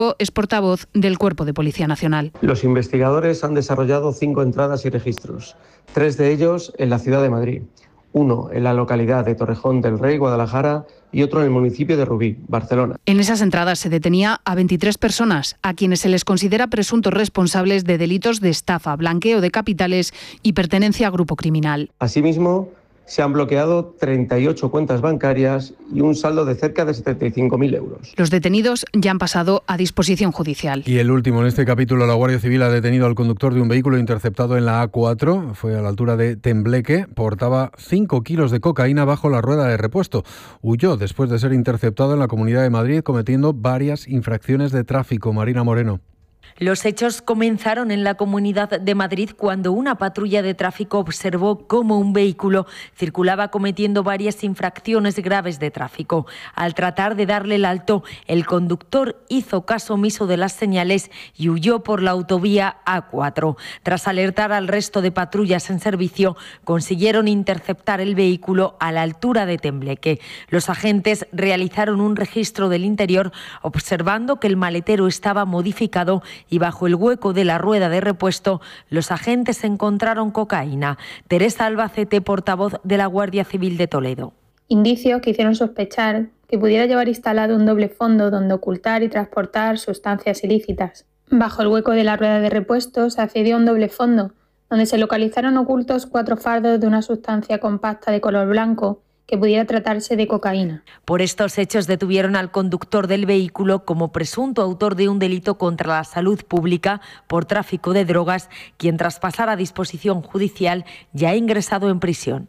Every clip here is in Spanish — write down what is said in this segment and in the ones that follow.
Es portavoz del Cuerpo de Policía Nacional. Los investigadores han desarrollado 5 entradas y registros, 3 de ellos en la ciudad de Madrid, 1 en la localidad de Torrejón del Rey, Guadalajara, y otro en el municipio de Rubí, Barcelona. En esas entradas se detenía a 23 personas, a quienes se les considera presuntos responsables de delitos de estafa, blanqueo de capitales y pertenencia a grupo criminal. Asimismo, se han bloqueado 38 cuentas bancarias y un saldo de cerca de 75.000 euros. Los detenidos ya han pasado a disposición judicial. Y el último en este capítulo, la Guardia Civil ha detenido al conductor de un vehículo interceptado en la A4, fue a la altura de Tembleque, portaba 5 kilos de cocaína bajo la rueda de repuesto. Huyó después de ser interceptado en la Comunidad de Madrid cometiendo varias infracciones de tráfico. Marina Moreno. Los hechos comenzaron en la Comunidad de Madrid cuando una patrulla de tráfico observó cómo un vehículo circulaba cometiendo varias infracciones graves de tráfico. Al tratar de darle el alto, el conductor hizo caso omiso de las señales y huyó por la autovía A4. Tras alertar al resto de patrullas en servicio, consiguieron interceptar el vehículo a la altura de Tembleque. Los agentes realizaron un registro del interior, observando que el maletero estaba modificado y bajo el hueco de la rueda de repuesto los agentes encontraron cocaína. Teresa Albacete, portavoz de la Guardia Civil de Toledo. Indicios que hicieron sospechar que pudiera llevar instalado un doble fondo donde ocultar y transportar sustancias ilícitas. Bajo el hueco de la rueda de repuesto se accedió a un doble fondo, donde se localizaron ocultos 4 fardos de una sustancia compacta de color blanco, que pudiera tratarse de cocaína. Por estos hechos detuvieron al conductor del vehículo como presunto autor de un delito contra la salud pública por tráfico de drogas, quien tras pasar a disposición judicial ya ha ingresado en prisión.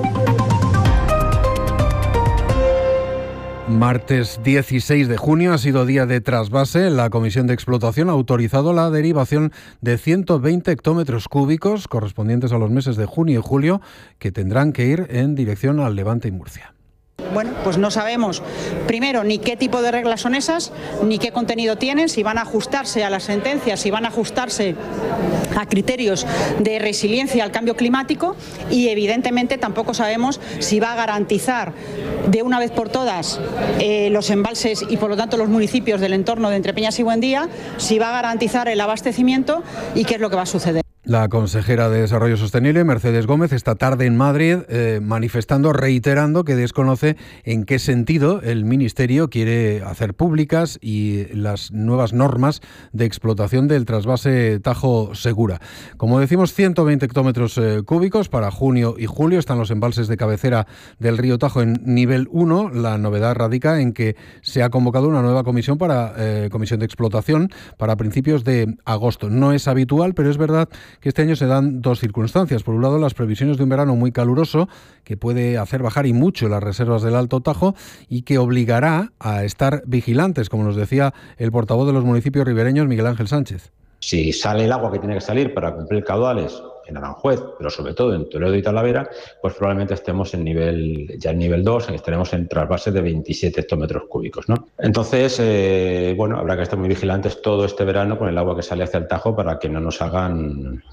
Martes 16 de junio ha sido día de trasvase. La Comisión de Explotación ha autorizado la derivación de 120 hectómetros cúbicos correspondientes a los meses de junio y julio que tendrán que ir en dirección al Levante y Murcia. Bueno, pues no sabemos, primero, ni qué tipo de reglas son esas, ni qué contenido tienen, si van a ajustarse a las sentencias, si van a ajustarse a criterios de resiliencia al cambio climático y, evidentemente, tampoco sabemos si va a garantizar de una vez por todas los embalses y, por lo tanto, los municipios del entorno de Entrepeñas y Buendía, si va a garantizar el abastecimiento y qué es lo que va a suceder. La consejera de Desarrollo Sostenible, Mercedes Gómez, esta tarde en Madrid reiterando que desconoce en qué sentido el Ministerio quiere hacer públicas y las nuevas normas de explotación del trasvase Tajo Segura. Como decimos, 120 hectómetros cúbicos para junio y julio están los embalses de cabecera del río Tajo en nivel 1. La novedad radica en que se ha convocado una nueva comisión de explotación para principios de agosto. No es habitual, pero es verdad que este año se dan 2 circunstancias. Por un lado, las previsiones de un verano muy caluroso que puede hacer bajar y mucho las reservas del Alto Tajo y que obligará a estar vigilantes, como nos decía el portavoz de los municipios ribereños, Miguel Ángel Sánchez. Si sale el agua que tiene que salir para cumplir caudales en Aranjuez, pero sobre todo en Toledo y Talavera, pues probablemente estemos en nivel 2, estaremos en trasvase de 27 hectómetros cúbicos, ¿no? Entonces, habrá que estar muy vigilantes todo este verano con el agua que sale hacia el Tajo para que no nos hagan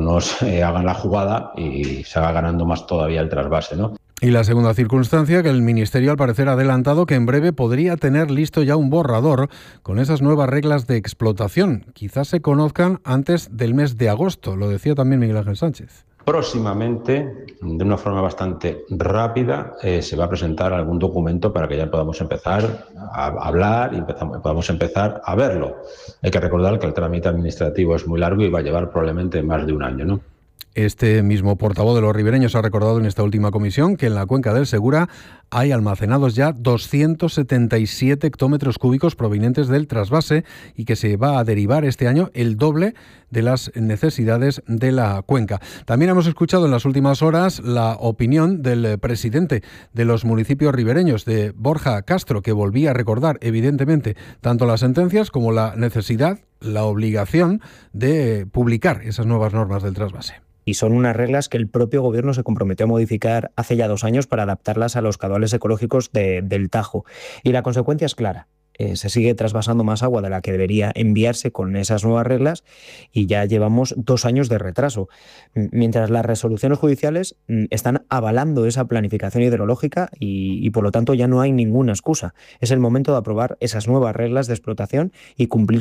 la jugada y se haga ganando más todavía el trasvase, ¿no? Y la segunda circunstancia, que el Ministerio al parecer ha adelantado que en breve podría tener listo ya un borrador con esas nuevas reglas de explotación. Quizás se conozcan antes del mes de agosto, lo decía también Miguel Ángel Sánchez. Próximamente, de una forma bastante rápida, se va a presentar algún documento para que ya podamos empezar a hablar y podamos empezar a verlo. Hay que recordar que el trámite administrativo es muy largo y va a llevar probablemente más de un año, ¿no? Este mismo portavoz de los ribereños ha recordado en esta última comisión que en la cuenca del Segura hay almacenados ya 277 hectómetros cúbicos provenientes del trasvase y que se va a derivar este año el doble de las necesidades de la cuenca. También hemos escuchado en las últimas horas la opinión del presidente de los municipios ribereños, de Borja Castro, que volvía a recordar evidentemente tanto las sentencias como la necesidad, la obligación de publicar esas nuevas normas del trasvase. Y son unas reglas que el propio Gobierno se comprometió a modificar hace ya 2 años para adaptarlas a los caudales ecológicos del Tajo. Y la consecuencia es clara. se sigue trasvasando más agua de la que debería enviarse con esas nuevas reglas y ya llevamos 2 años de retraso. Mientras las resoluciones judiciales están avalando esa planificación hidrológica y por lo tanto ya no hay ninguna excusa. Es el momento de aprobar esas nuevas reglas de explotación y cumplir